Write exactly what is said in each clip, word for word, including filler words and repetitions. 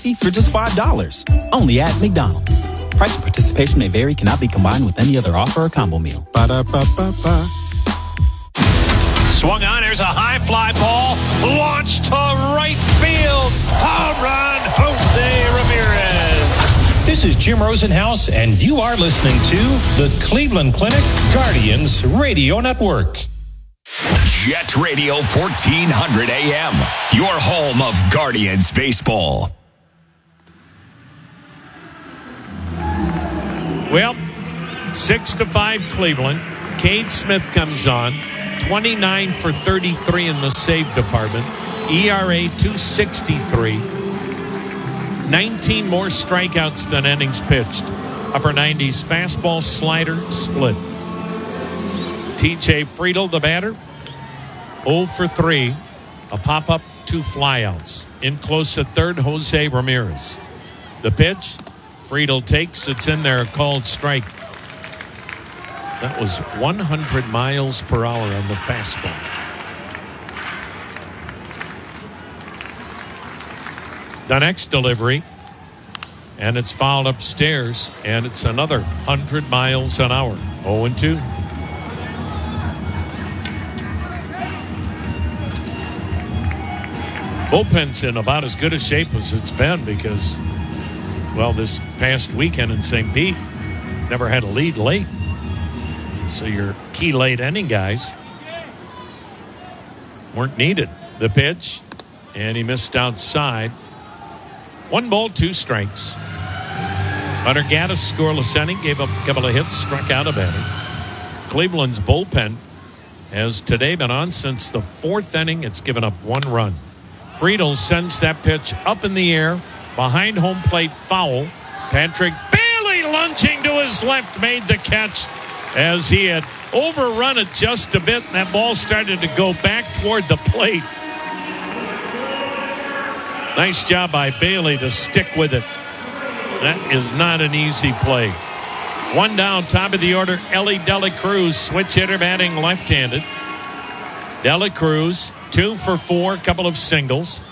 for just five dollars. Only at McDonald's. Price and participation may vary, cannot be combined with any other offer or combo meal. Ba-da-ba-ba-ba. Swung on, there's a high fly ball, launched to right field. Home run, Jose Ramirez. This is Jim Rosenhaus, and you are listening to the Cleveland Clinic Guardians Radio Network. Jet Radio fourteen hundred A M, your home of Guardians baseball. Well, six to five Cleveland. Cade Smith comes on, twenty-nine for thirty-three in the save department. E R A two sixty-three. nineteen more strikeouts than innings pitched. Upper nineties fastball, slider, split. T J Friedl, the batter, oh for three. A pop-up, two flyouts. In close at third, Jose Ramirez. The pitch, Friedl takes. It's in there, a called strike. That was one hundred miles per hour on the fastball. The next delivery, and it's fouled upstairs, and it's another one hundred miles an hour. oh and two. Bullpen's in about as good a shape as it's been because, well, this past weekend in Saint Pete, never had a lead late. So your key late inning guys weren't needed. The pitch, and he missed outside. One ball, two strikes. Hunter Gaddis scoreless inning, gave up a couple of hits, struck out a batter. Cleveland's bullpen has today been on since the fourth inning. It's given up one run. Friedl sends that pitch up in the air, behind home plate, foul. Patrick Bailey lunging to his left made the catch as he had overrun it just a bit, and that ball started to go back toward the plate. Nice job by Bailey to stick with it. That is not an easy play. One down, top of the order, Elly De La Cruz, switch hitter batting left-handed. De La Cruz, two for four, couple of singles.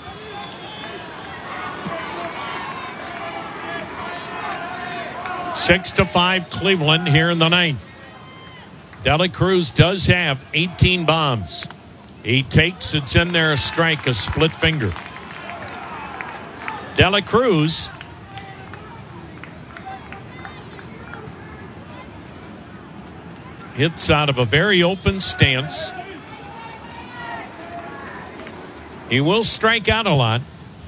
Six to five Cleveland here in the ninth. De La Cruz does have eighteen bombs. He takes, it's in there, a strike, a split finger. De La Cruz hits out of a very open stance. He will strike out a lot.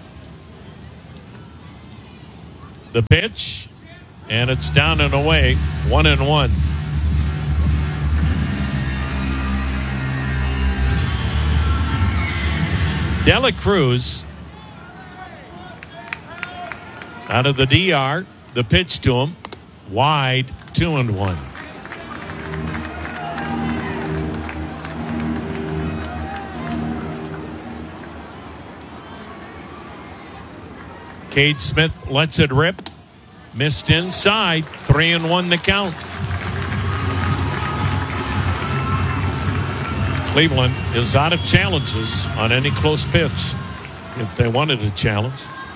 The pitch, and it's down and away, one and one. De La Cruz out of the D R, the pitch to him, wide, two and one. Cade Smith lets it rip. Missed inside. Three and one to count. Cleveland is out of challenges on any close pitch if they wanted a challenge.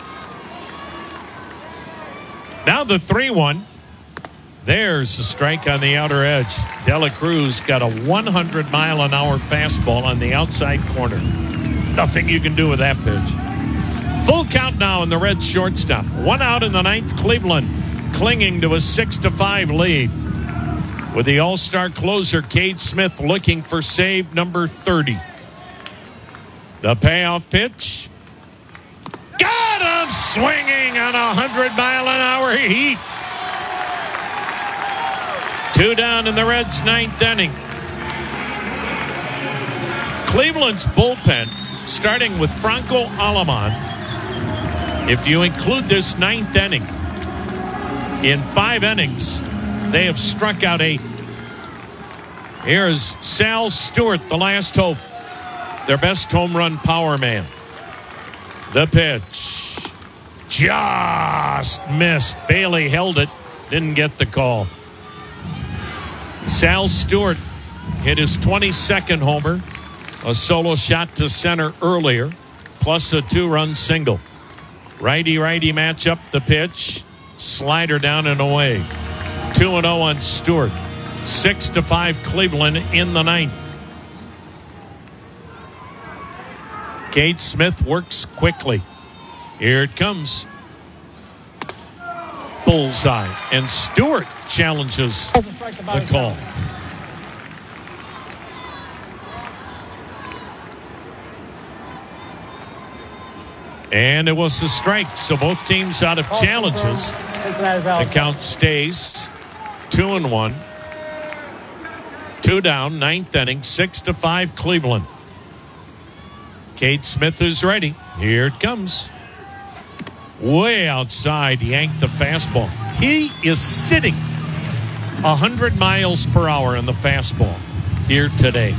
Now the three one. There's a strike on the outer edge. De La Cruz got a one hundred mile an hour fastball on the outside corner. Nothing you can do with that pitch. Full count now in the Reds shortstop. One out in the ninth. Cleveland clinging to a six to five lead. With the all-star closer, Cade Smith, looking for save number thirty. The payoff pitch. Got him swinging on a one hundred mile an hour heat. Two down in the Reds' ninth inning. Cleveland's bullpen, starting with Franco Aleman. If you include this ninth inning, in five innings, they have struck out eight. Here's Sal Stewart, the last hope, their best home run power man. The pitch. Just missed. Bailey held it, didn't get the call. Sal Stewart hit his twenty-second homer, a solo shot to center earlier, plus a two-run single. Righty-righty match up the pitch. Slider down and away. two and oh on Stewart. six to five Cleveland in the ninth. Cade Smith works quickly. Here it comes. Bullseye. And Stewart challenges the call. And it was a strike. So both teams out of challenges. The count stays two and one. Two down, ninth inning, six to five Cleveland. Cade Smith is ready. Here it comes. Way outside, yanked the fastball. He is sitting one hundred miles per hour in the fastball here today.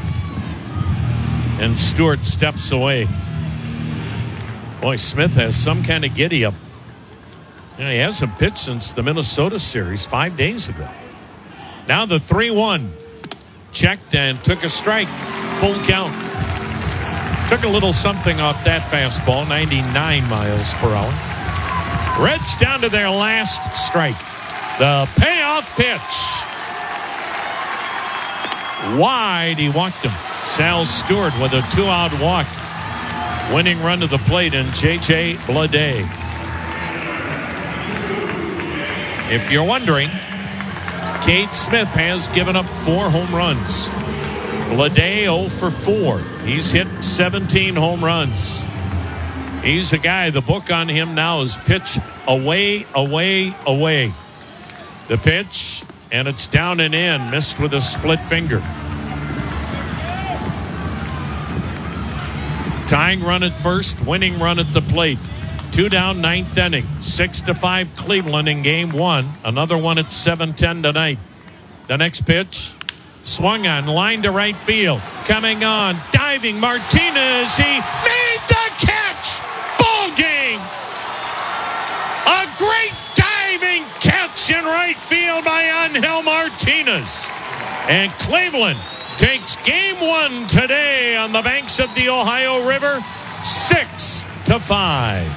And Stewart steps away. Boy, Smith has some kind of giddy up. You know, he hasn't pitched since the Minnesota series five days ago. Now the three one. Checked and took a strike. Full count. Took a little something off that fastball, ninety-nine miles per hour. Reds down to their last strike. The payoff pitch. Wide, he walked him. Sal Stewart with a two-out walk. Winning run to the plate in J J Bleday. If you're wondering, Cade Smith has given up four home runs. Bleday oh for four. He's hit seventeen home runs. He's a guy, the book on him now is pitch away, away, away. The pitch, and it's down and in. Missed with a split finger. Tying run at first, winning run at the plate. Two down, ninth inning. Six to five Cleveland in game one. Another one at seven ten tonight. The next pitch, swung on, line to right field. Coming on, diving Martinez. He made the catch. Ball game. A great diving catch in right field by Angel Martinez. And Cleveland takes game one today on the banks of the Ohio River, six to five.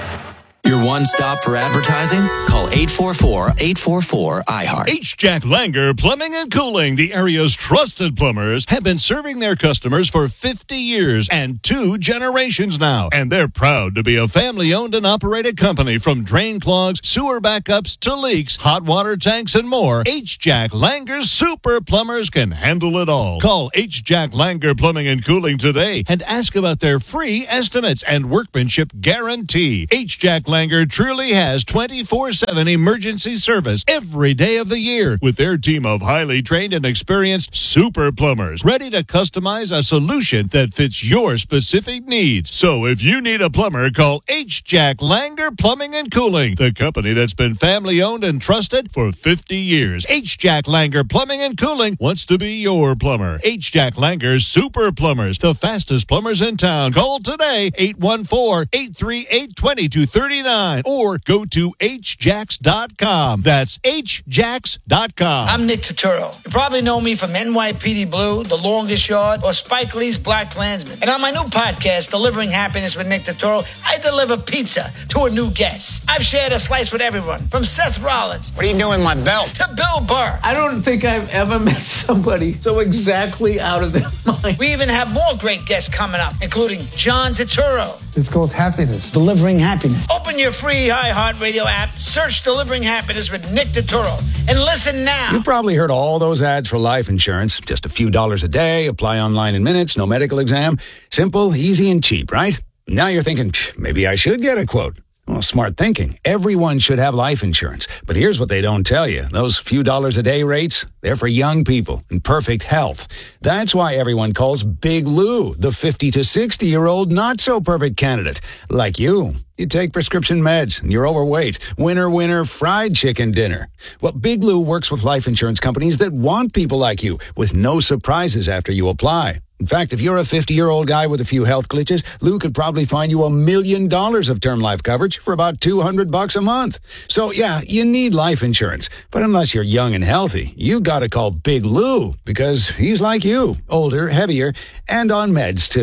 Your one stop for advertising? Call eight four four, eight four four, I heart. H. Jack Langer Plumbing and Cooling, the area's trusted plumbers, have been serving their customers for fifty years and two generations now. And they're proud to be a family-owned and operated company. From drain clogs, sewer backups, to leaks, hot water tanks, and more. H. Jack Langer's super plumbers can handle it all. Call H. Jack Langer Plumbing and Cooling today and ask about their free estimates and workmanship guarantee. H. Jack Langer truly has twenty-four seven emergency service every day of the year with their team of highly trained and experienced super plumbers ready to customize a solution that fits your specific needs. So if you need a plumber, call H. Jack Langer Plumbing and Cooling, the company that's been family owned and trusted for fifty years. H. Jack Langer Plumbing and Cooling wants to be your plumber. H. Jack Langer Super Plumbers, the fastest plumbers in town. Call today, eight one four, eight three eight, two two three nine. Or go to h jacks dot com. That's h jacks dot com. I'm Nick Turturro. You probably know me from N Y P D Blue, The Longest Yard, or Spike Lee's Black Klansman. And on my new podcast, Delivering Happiness with Nick Turturro, I deliver pizza to a new guest. I've shared a slice with everyone, from Seth Rollins. What are you doing with my belt? To Bill Burr. I don't think I've ever met somebody so exactly out of their mind. We even have more great guests coming up, including John Turturro. It's called Happiness. Delivering Happiness. Open your free iHeartRadio app, search Delivering Happiness with Nick Turturro, and listen now. You've probably heard all those ads for life insurance. Just a few dollars a day, apply online in minutes, no medical exam. Simple, easy, and cheap, right? Now you're thinking, maybe I should get a quote. Well, smart thinking. Everyone should have life insurance. But here's what they don't tell you. Those few dollars a day rates, they're for young people in perfect health. That's why everyone calls Big Lou the fifty to sixty-year-old not-so-perfect candidate. Like you. You take prescription meds and you're overweight. Winner, winner, fried chicken dinner. Well, Big Lou works with life insurance companies that want people like you with no surprises after you apply. In fact, if you're a fifty-year-old guy with a few health glitches, Lou could probably find you a million dollars of term life coverage for about two hundred bucks a month. So, yeah, you need life insurance. But unless you're young and healthy, you gotta call Big Lou because he's like you, older, heavier, and on meds too.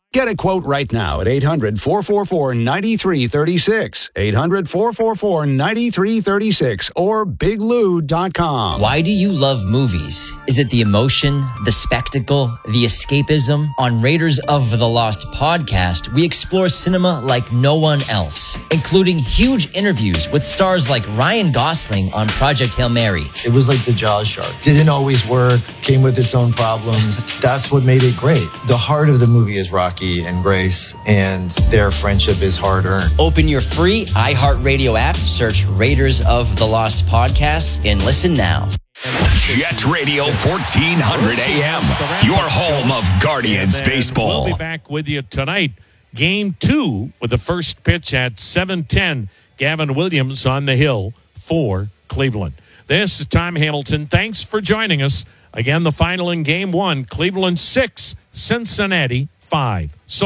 Get a quote right now at eight hundred, four four four, nine three three six, eight hundred, four four four, nine three three six, or big lou dot com. Why do you love movies? Is it the emotion, the spectacle, the escapism? On Raiders of the Lost podcast, we explore cinema like no one else, including huge interviews with stars like Ryan Gosling on Project Hail Mary. It was like the Jaws shark. Didn't always work, came with its own problems. That's what made it great. The heart of the movie is Rocky and Grace, and their friendship is hard-earned. Open your free iHeartRadio app, search Raiders of the Lost podcast, and listen now. Jet Radio fourteen hundred A M, your home of Guardians baseball. We'll be back with you tonight. Game two with the first pitch at seven ten. Gavin Williams on the hill for Cleveland. This is Tom Hamilton. Thanks for joining us. Again, the final in game one, Cleveland six, Cincinnati five. So